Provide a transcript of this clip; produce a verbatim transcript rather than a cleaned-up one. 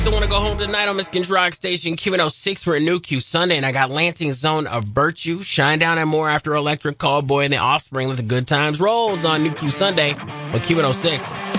Still want to go home tonight on Michigan's Rock Station, Q one oh six for a new Q Sunday, and I got Lansing's Zone of Virtue, Shine Down and More after Electric Callboy and the Offspring with the Good Times rolls on New Q Sunday on Q one oh six.